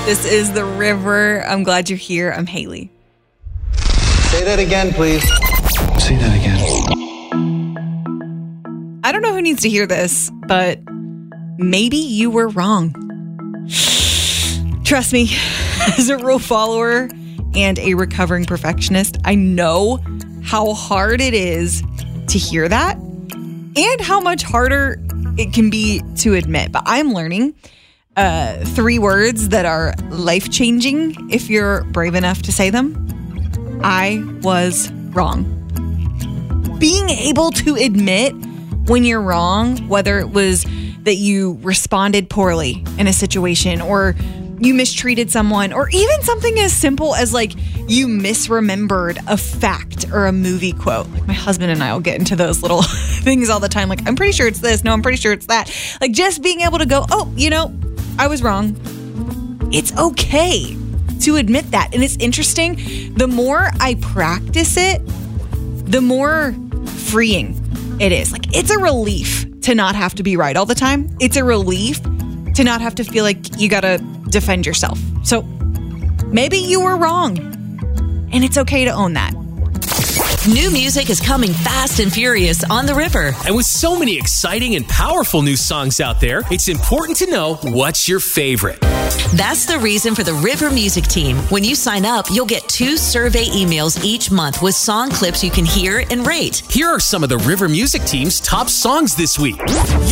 This is The River. I'm glad you're here. I'm Haley. Say that again, please. Say that again. I don't know who needs to hear this, but maybe you were wrong. Trust me, as a rule follower and a recovering perfectionist, I know how hard it is to hear that and how much harder it can be to admit. But I'm learning 3 words that are life-changing if you're brave enough to say them. I was wrong. Being able to admit when you're wrong, whether it was that you responded poorly in a situation or you mistreated someone, or even something as simple as like you misremembered a fact or a movie quote. Like my husband and I will get into those little things all the time. Like, I'm pretty sure it's this. No, I'm pretty sure it's that. Like just being able to go, oh, I was wrong. It's okay to admit that. And it's interesting. The more I practice it, the more freeing it is. Like it's a relief to not have to be right all the time. It's a relief to not have to feel like you got to defend yourself. So maybe you were wrong, and it's okay to own that. New music is coming fast and furious on The River. And with so many exciting and powerful new songs out there, it's important to know what's your favorite. That's the reason for the River Music Team. When you sign up, you'll get 2 survey emails each month with song clips you can hear and rate. Here are some of the River Music Team's top songs this week.